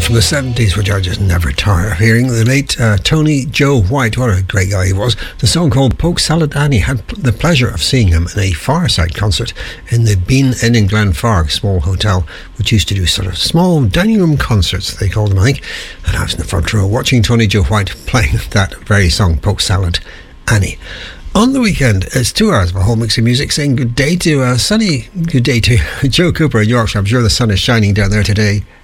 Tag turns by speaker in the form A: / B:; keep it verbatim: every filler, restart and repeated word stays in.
A: from the seventies, which I just never tire of hearing. The late uh, Tony Joe White, what a great guy he was. The song called Poke Salad Annie. Had the pleasure of seeing him in a Fireside concert in the Bean Inn in Glenfarg, small hotel, which used to do sort of small dining room concerts, they called them, I think. And I was in the front row watching Tony Joe White playing that very song, Poke Salad Annie. On the weekend, it's two hours of a whole mix of music, saying good day to uh, sunny, good day to Joe Cooper in Yorkshire. I'm sure the sun is shining down there today.